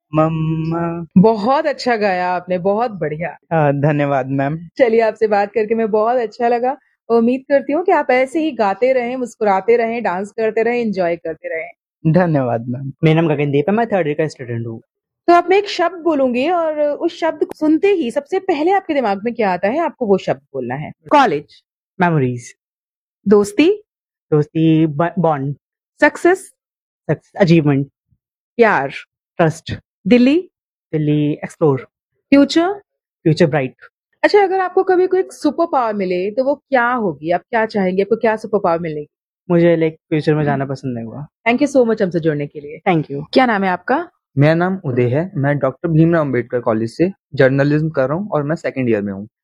मम्मा। बहुत अच्छा गाया आपने, बहुत बढ़िया। धन्यवाद मैम। चलिए, आपसे बात करके मैं बहुत अच्छा लगा। उम्मीद करती हूँ कि आप ऐसे ही गाते रहें, मुस्कुराते रहें, डांस करते रहें, एंजॉय करते रहें। धन्यवाद मैम। मेरा नाम गगनदीप है, मैं 3rd ईयर का स्टूडेंट हूँ। तो अब मैं एक शब्द बोलूंगी और उस शब्द को सुनते ही सबसे पहले आपके दिमाग में क्या आता है, आपको वो शब्द बोलना है। कॉलेज, मेमोरीज, दोस्ती, दोस्ती, बॉन्ड, सक्सेस, अचीवमेंट, प्यार, trust, Delhi, Delhi, explore, future. Future bright. अच्छा, अगर आपको कभी कोई सुपर पावर मिले तो वो क्या होगी? आप क्या चाहेंगे? आपको क्या सुपर पावर मिलेगी? मुझे फ्यूचर में जाना पसंद होगा। थैंक यू सो मच हमसे जुड़ने के लिए। Thank you. क्या नाम है आपका? मेरा नाम उदय है, मैं डॉक्टर भीमराव अम्बेडकर कॉलेज से जर्नलिज्म कर रहा हूँ और मैं 2nd ईयर में हूँ।